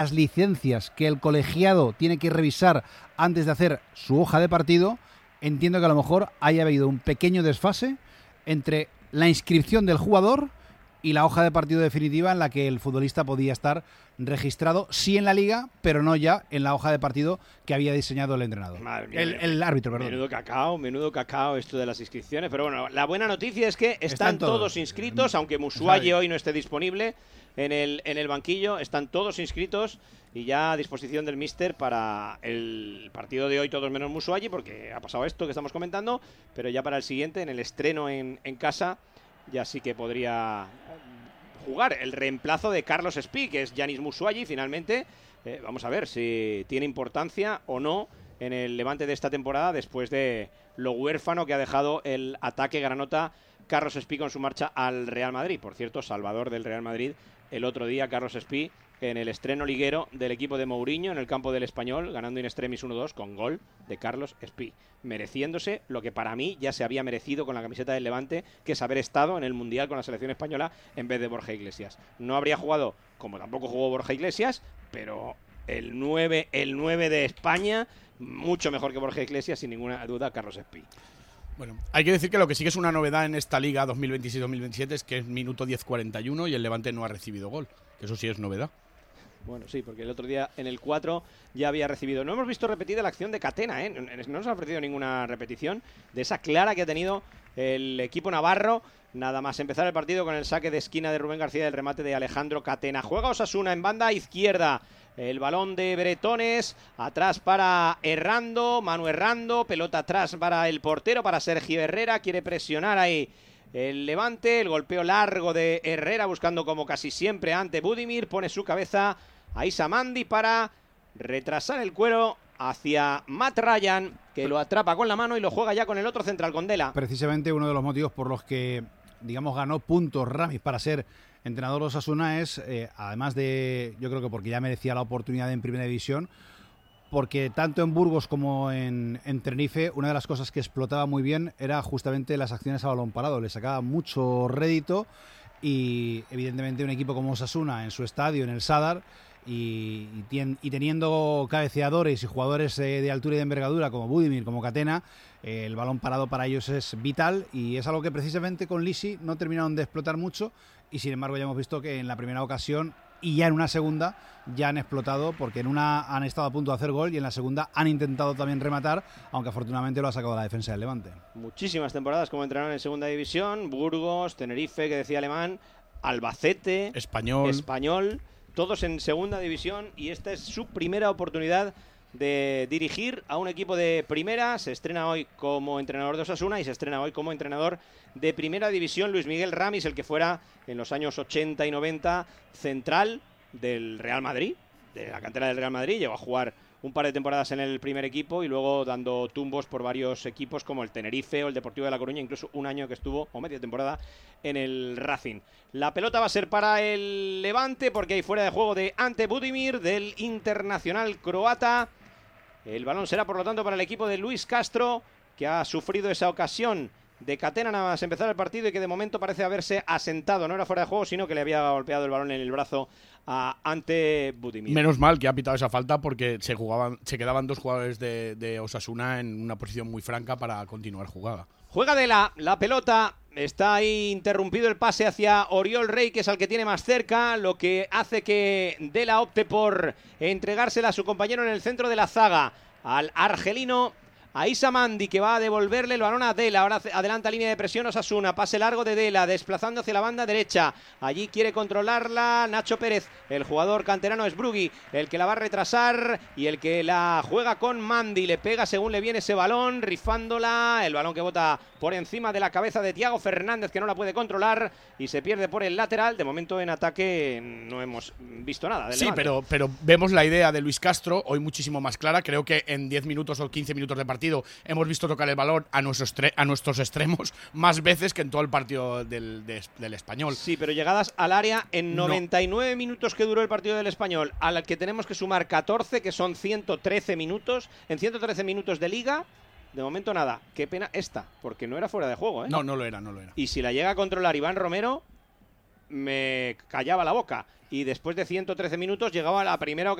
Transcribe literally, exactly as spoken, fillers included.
las licencias que el colegiado tiene que revisar antes de hacer su hoja de partido, entiendo que a lo mejor haya habido un pequeño desfase entre la inscripción del jugador y la hoja de partido definitiva en la que el futbolista podía estar registrado, sí en la liga, pero no ya en la hoja de partido que había diseñado el entrenador. Madre mía, el, el árbitro, perdón. Menudo cacao, menudo cacao esto de las inscripciones. Pero bueno, la buena noticia es que están, están todos. todos inscritos, aunque Musuayi hoy no esté disponible en el, en el banquillo. Están todos inscritos y ya a disposición del míster para el partido de hoy, todos menos Musuayi, porque ha pasado esto que estamos comentando, pero ya para el siguiente, en el estreno en, en casa, ya sí que podría jugar el reemplazo de Carlos Espí, que es Yanis Musuayi, finalmente. Eh, vamos a ver si tiene importancia o no en el Levante de esta temporada, después de lo huérfano que ha dejado el ataque granota Carlos Espí con su marcha al Real Madrid. Por cierto, salvador del Real Madrid el otro día, Carlos Espí, en el estreno liguero del equipo de Mourinho en el campo del Español, ganando in extremis uno dos con gol de Carlos Espí, mereciéndose lo que para mí ya se había merecido con la camiseta del Levante, que es haber estado en el Mundial con la selección española en vez de Borja Iglesias. No habría jugado, como tampoco jugó Borja Iglesias, pero el nueve, el nueve de España, mucho mejor que Borja Iglesias, sin ninguna duda, Carlos Espí. Bueno, hay que decir que lo que sí que es una novedad en esta Liga dos mil veintiséis dos mil veintisiete es que es minuto diez cuarenta y uno y el Levante no ha recibido gol. Eso sí es novedad. Bueno, sí, porque el otro día en el cuatro ya había recibido. No hemos visto repetida la acción de Catena, ¿eh? No nos ha ofrecido ninguna repetición de esa clara que ha tenido el equipo navarro. Nada más empezar el partido con el saque de esquina de Rubén García del remate de Alejandro Catena. Juega Osasuna en banda izquierda. El balón de Bretones, atrás para Errando, Manu Errando, pelota atrás para el portero, para Sergio Herrera, quiere presionar ahí el Levante, el golpeo largo de Herrera buscando como casi siempre ante Budimir, pone su cabeza a Isamandi para retrasar el cuero hacia Matt Ryan, que lo atrapa con la mano y lo juega ya con el otro central, con Dela. Precisamente uno de los motivos por los que, digamos, ganó puntos Ramis para ser entrenador de Osasuna es, eh, además de, yo creo que porque ya merecía la oportunidad en Primera División, porque tanto en Burgos como en, en Tenerife, una de las cosas que explotaba muy bien era justamente las acciones a balón parado, le sacaba mucho rédito y evidentemente un equipo como Osasuna en su estadio, en el Sadar, y, y, tien, y teniendo cabeceadores y jugadores eh, de altura y de envergadura como Budimir, como Catena, eh, el balón parado para ellos es vital y es algo que precisamente con Lisi no terminaron de explotar mucho y sin embargo ya hemos visto que en la primera ocasión y ya en una segunda ya han explotado, porque en una han estado a punto de hacer gol y en la segunda han intentado también rematar, aunque afortunadamente lo ha sacado la defensa del Levante. Muchísimas temporadas como entrenador en segunda división, Burgos, Tenerife, que decía Alemán, Albacete, Español, Español, todos en segunda división, y esta es su primera oportunidad de dirigir a un equipo de primera. Se estrena hoy como entrenador de Osasuna y se estrena hoy como entrenador de primera división Luis Miguel Ramis, el que fuera en los años ochenta y noventa central del Real Madrid, de la cantera del Real Madrid. Llegó a jugar un par de temporadas en el primer equipo y luego dando tumbos por varios equipos como el Tenerife o el Deportivo de La Coruña, incluso un año que estuvo, o media temporada, en el Racing. La pelota va a ser para el Levante porque hay fuera de juego de Ante Budimir, del internacional croata. El balón será por lo tanto para el equipo de Luis Castro, que ha sufrido esa ocasión de Catena nada más empezar el partido y que de momento parece haberse asentado. No era fuera de juego, sino que le había golpeado el balón en el brazo a Ante Budimir. Menos mal que ha pitado esa falta porque se jugaban, se quedaban dos jugadores de, de Osasuna en una posición muy franca para continuar jugada. Juega de la, la pelota, está ahí interrumpido el pase hacia Oriol Rey, que es al que tiene más cerca, lo que hace que Dela opte por entregársela a su compañero en el centro de la zaga, al argelino, a Isamandi, que va a devolverle el balón a Dela. Ahora adelanta línea de presión Osasuna, pase largo de Dela, desplazando hacia la banda derecha, allí quiere controlarla Nacho Pérez, el jugador canterano es Brugui, el que la va a retrasar y el que la juega con Mandi, le pega según le viene ese balón, rifándola, el balón que bota por encima de la cabeza de Thiago Fernández, que no la puede controlar y se pierde por el lateral. De momento en ataque no hemos visto nada del Sí, Levante. pero, pero vemos la idea de Luis Castro hoy muchísimo más clara. Creo que en diez minutos o quince minutos de partido hemos visto tocar el balón a nuestros, a nuestros extremos más veces que en todo el partido del, de, del Español. Sí, pero llegadas al área en noventa y nueve no. minutos que duró el partido del Español, al que tenemos que sumar catorce, que son ciento trece minutos. En ciento trece minutos de liga, de momento nada. Qué pena esta, porque no era fuera de juego, ¿eh? No, no lo era, no lo era. Y si la llega a controlar Iván Romero, me callaba la boca. Y después de ciento trece minutos llegaba la primera ocasión